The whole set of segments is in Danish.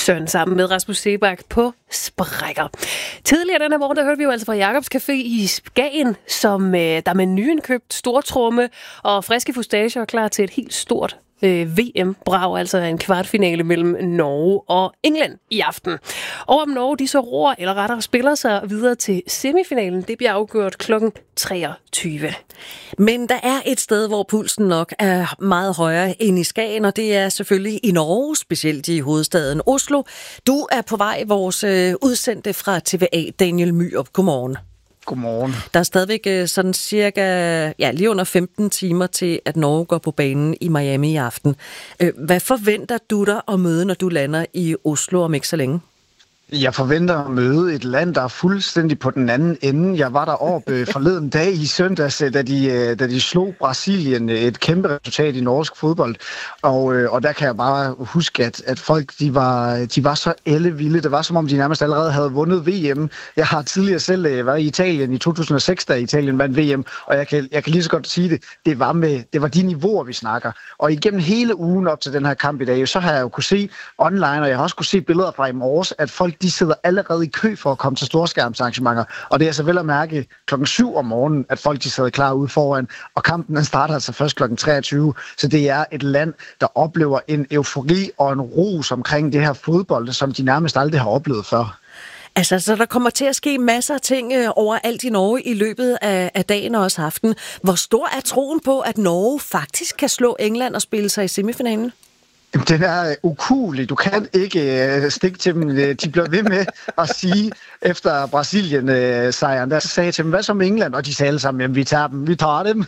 Søren sammen med Rasmus Seebach på sprækker. Tidligere den her morgen, der hørte vi jo altså fra Jacobs Café i Skagen, som der med nyindkøbt stortromme og friske fustager er klar til et helt stort VM-brag, altså en kvartfinale mellem Norge og England i aften. Og om Norge de så roer, eller rettere spiller sig videre til semifinalen, det bliver afgjort kl. 23. Men der er et sted, hvor pulsen nok er meget højere end i Skagen, og det er selvfølgelig i Norge, specielt i hovedstaden Oslo. Du er på vej, vores udsendte fra TVA, Daniel Myrup. Godmorgen. Godmorgen. Der er stadigvæk sådan cirka lige under 15 timer til, at Norge går på banen i Miami i aften. Hvad forventer du dig at møde, når du lander i Oslo om ikke så længe? Jeg forventer at møde et land, der er fuldstændig på den anden ende. Jeg var deroppe forleden dag i søndags, da de slog Brasilien, et kæmpe resultat i norsk fodbold. Og der kan jeg bare huske, at folk de var så ellevilde. Det var som om, de nærmest allerede havde vundet VM. Jeg har tidligere selv været i Italien i 2006, da Italien vandt VM, og jeg kan lige så godt sige det. Det var de niveauer, vi snakker. Og igennem hele ugen op til den her kamp i dag, så har jeg jo kunne se online, og jeg har også kunne se billeder fra i morges, at folk de sidder allerede i kø for at komme til storskærmsarrangementer. Og det er altså vel at mærke 7 om morgenen, at folk de sidder klar ude foran. Og kampen den starter altså først 23. Så det er et land, der oplever en eufori og en rus omkring det her fodbold, som de nærmest aldrig har oplevet før. Altså, så der kommer til at ske masser af ting overalt i Norge i løbet af dagen og også aften. Hvor stor er troen på, at Norge faktisk kan slå England og spille sig i semifinalen? Den er ukuelig. Du kan ikke stikke til dem. De bliver ved med at sige, efter Brasilien-sejren, der sagde jeg til dem, hvad så med England? Og de sagde alle sammen, jamen vi tager dem.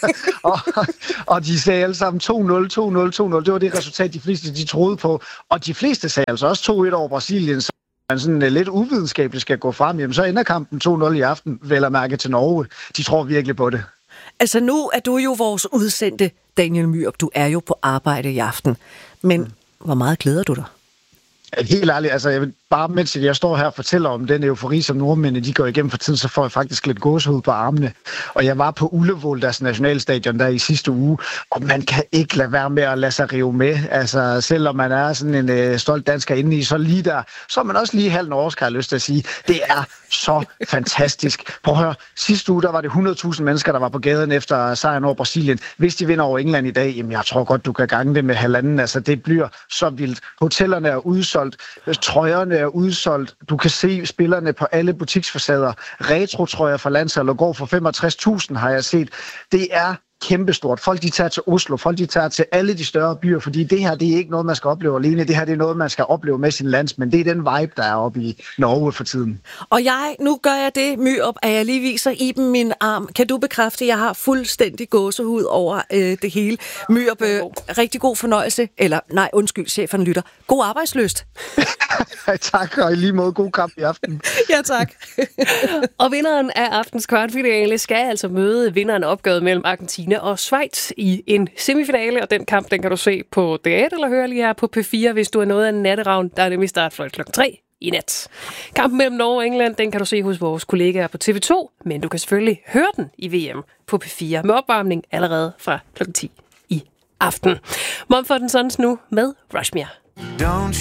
og de sagde alle sammen 2-0. Det var det resultat, de fleste de troede på. Og de fleste sagde altså også 2-1 over Brasilien, så man sådan lidt uvidenskabeligt skal gå frem. Jamen så ender kampen 2-0 i aften, vel at mærke til Norge. De tror virkelig på det. Altså nu er du jo vores udsendte, Daniel Myrup. Du er jo på arbejde i aften. Men hvor meget glæder du dig? Helt ærligt, altså jeg vil bare, mens jeg står her og fortæller om den eufori, som nordmændene de går igennem for tiden, så får jeg faktisk lidt gåsehud på armene. Og jeg var på Ullevål, deres nationalstadion, der i sidste uge, og man kan ikke lade være med at lade sig rive med. Altså selvom man er sådan en stolt dansker inde i, så lige der, så er man også lige halv norsk, har jeg lyst til at sige. Det er så fantastisk. Prøv at høre, sidste uge, der var det 100.000 mennesker, der var på gaden efter sejren over Brasilien. Hvis de vinder over England i dag, jamen jeg tror godt, du kan gange det med halvanden. Altså det bliver så vildt. Hotellerne er udsolgt, trøjerne er udsolgt. Du kan se spillerne på alle butiksfacader. Retro-trøjer fra landsholdet går for 65.000, har jeg set. Det er kæmpestort. Folk de tager til Oslo, folk de tager til alle de større byer, fordi det her det er ikke noget, man skal opleve alene. Det her det er noget, man skal opleve med sin landsmænd. Det er den vibe, der er oppe i Norge for tiden. Og nu gør jeg det, Myrup, at jeg lige viser Iben min arm. Kan du bekræfte, at jeg har fuldstændig gåsehud over det hele? Myrup, rigtig god fornøjelse. Eller nej, undskyld, chefen lytter. God arbejdslyst. Tak, og i lige måde god kamp i aften. Ja, tak. Og vinderen af aftens kvartfinale skal altså møde vinderen af opgøret mellem Argentina og Schweiz i en semifinale, og den kamp, den kan du se på DR eller høre lige her på P4, hvis du er noget af en natteravn, der er nemlig start kl. 3 i nat. Kampen mellem Norge og England, den kan du se hos vores kollegaer på TV2, men du kan selvfølgelig høre den i VM på P4 med opvarmning allerede fra kl. 10 i aften. Mumford & Sons nu med Rushmere. Don't